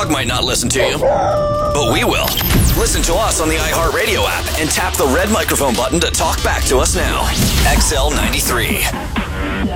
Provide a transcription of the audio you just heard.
dog might not listen to you, but we will. Listen to us on the iHeartRadio app and tap the red microphone button to talk back to us now. XL93.